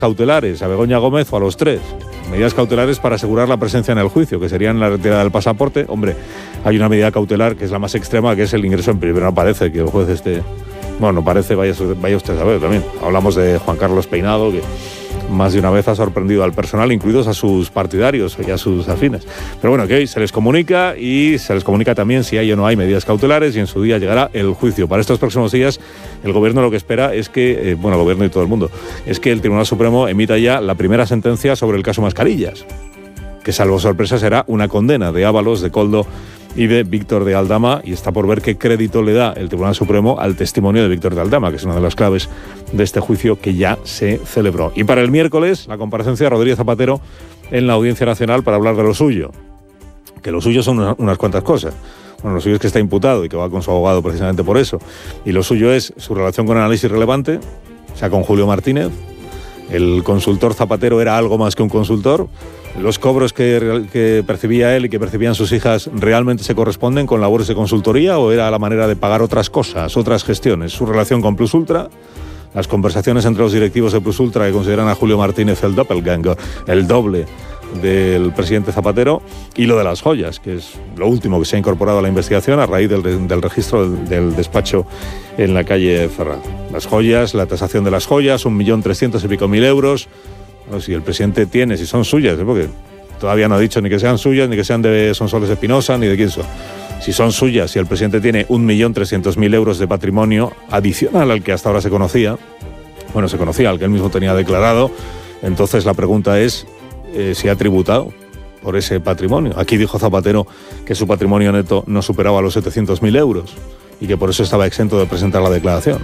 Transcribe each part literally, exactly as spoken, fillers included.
cautelares a Begoña Gómez o a los tres. Medidas cautelares para asegurar la presencia en el juicio, que serían la retirada del pasaporte. Hombre, hay una medida cautelar que es la más extrema, que es el ingreso en prisión. Pero no parece que el juez esté... Bueno, no parece, vaya, vaya usted a ver también. Hablamos de Juan Carlos Peinado, que más de una vez ha sorprendido al personal, incluidos a sus partidarios y a sus afines. Pero bueno, que hoy se les comunica y se les comunica también si hay o no hay medidas cautelares y en su día llegará el juicio. Para estos próximos días, el Gobierno lo que espera es que, eh, bueno, el Gobierno y todo el mundo, es que el Tribunal Supremo emita ya la primera sentencia sobre el caso Mascarillas, que salvo sorpresa será una condena de Ábalos, de Koldo y de Víctor de Aldama, y está por ver qué crédito le da el Tribunal Supremo al testimonio de Víctor de Aldama, que es una de las claves de este juicio que ya se celebró. Y para el miércoles, la comparecencia de Rodríguez Zapatero en la Audiencia Nacional para hablar de lo suyo, que lo suyo son unas, unas cuantas cosas. Bueno, lo suyo es que está imputado y que va con su abogado precisamente por eso. Y lo suyo es su relación con Análisis Relevante, o sea, con Julio Martínez. El consultor Zapatero era algo más que un consultor. Los cobros que, que percibía él y que percibían sus hijas realmente se corresponden con labores de consultoría o era la manera de pagar otras cosas, otras gestiones. Su relación con Plus Ultra, las conversaciones entre los directivos de Plus Ultra que consideran a Julio Martínez el doppelganger, el doble del presidente Zapatero, y lo de las joyas, que es lo último que se ha incorporado a la investigación a raíz del, del registro del, del despacho en la calle Ferraz. Las joyas, la tasación de las joyas, un millón trescientos y pico mil euros. Bueno, si el presidente tiene, si son suyas, ¿eh? Porque todavía no ha dicho ni que sean suyas, ni que sean de Sonsoles Espinosa, ni de quién son. Si son suyas, si el presidente tiene un millón trescientos mil euros de patrimonio adicional al que hasta ahora se conocía, bueno, se conocía, al que él mismo tenía declarado, entonces la pregunta es eh, si ha tributado por ese patrimonio. Aquí dijo Zapatero que su patrimonio neto no superaba los setecientos mil euros y que por eso estaba exento de presentar la declaración.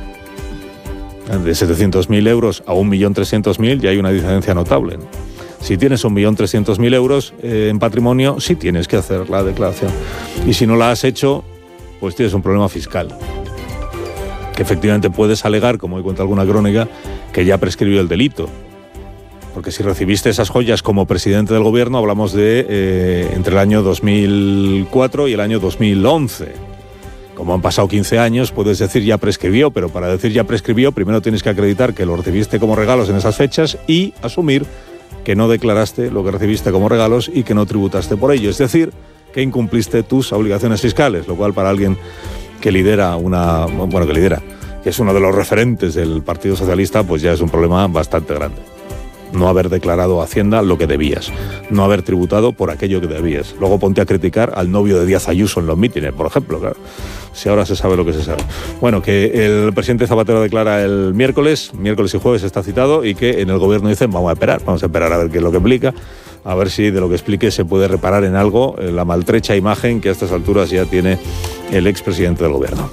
De setecientos mil euros a un millón trescientos mil ya hay una diferencia notable. Si tienes un millón trescientos mil euros eh, en patrimonio, sí tienes que hacer la declaración. Y si no la has hecho, pues tienes un problema fiscal. Que efectivamente puedes alegar, como hoy cuenta alguna crónica, que ya prescribió el delito. Porque si recibiste esas joyas como presidente del gobierno, hablamos de eh, entre el año dos mil cuatro y el año dos mil once. Como han pasado quince años, puedes decir ya prescribió, pero para decir ya prescribió, primero tienes que acreditar que lo recibiste como regalos en esas fechas y asumir que no declaraste lo que recibiste como regalos y que no tributaste por ello. Es decir, que incumpliste tus obligaciones fiscales, lo cual para alguien que lidera una... bueno, que lidera, que es uno de los referentes del Partido Socialista, pues ya es un problema bastante grande. No haber declarado a Hacienda lo que debías, no haber tributado por aquello que debías. Luego ponte a criticar al novio de Díaz Ayuso en los mítines, por ejemplo, claro. Si ahora se sabe lo que se sabe. Bueno, que el presidente Zapatero declara el miércoles, miércoles y jueves está citado, y que en el gobierno dicen vamos a esperar, vamos a esperar a ver qué es lo que implica, a ver si de lo que explique se puede reparar en algo la maltrecha imagen que a estas alturas ya tiene el expresidente del gobierno.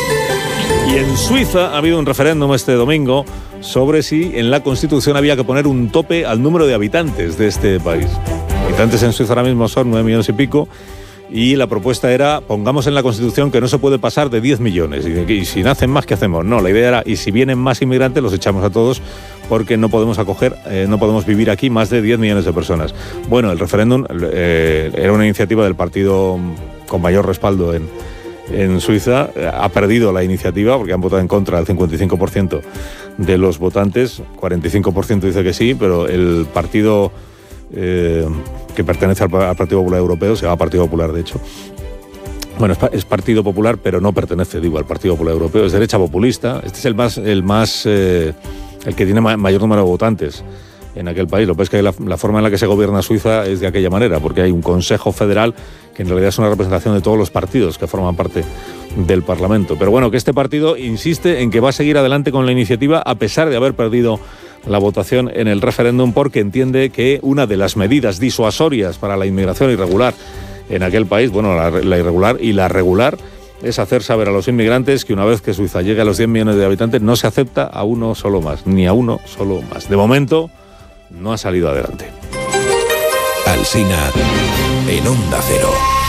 Y en Suiza ha habido un referéndum este domingo sobre si en la Constitución había que poner un tope al número de habitantes de este país. Habitantes en Suiza ahora mismo son nueve millones y pico, y la propuesta era, pongamos en la Constitución que no se puede pasar de diez millones, y, y si nacen más, ¿qué hacemos? No, la idea era, y si vienen más inmigrantes, los echamos a todos, porque no podemos acoger, eh, no podemos vivir aquí más de diez millones de personas. Bueno, el referéndum eh, era una iniciativa del partido con mayor respaldo en en Suiza, ha perdido la iniciativa porque han votado en contra el cincuenta y cinco por ciento de los votantes, cuarenta y cinco por ciento dice que sí, pero el partido eh, que pertenece al, al Partido Popular Europeo, se llama Partido Popular de hecho, bueno, es, es Partido Popular, pero no pertenece, digo, al Partido Popular Europeo, es derecha populista, este es el más, el más, eh, el que tiene ma- mayor número de votantes en aquel país. Lo que pasa es que la, la forma en la que se gobierna Suiza es de aquella manera, porque hay un Consejo Federal que en realidad es una representación de todos los partidos que forman parte del Parlamento. Pero bueno, que este partido insiste en que va a seguir adelante con la iniciativa a pesar de haber perdido la votación en el referéndum, porque entiende que una de las medidas disuasorias para la inmigración irregular en aquel país, bueno, la, la irregular y la regular, es hacer saber a los inmigrantes que una vez que Suiza llegue a los diez millones de habitantes no se acepta a uno solo más, ni a uno solo más. De momento no ha salido adelante. Alsina en Onda Cero.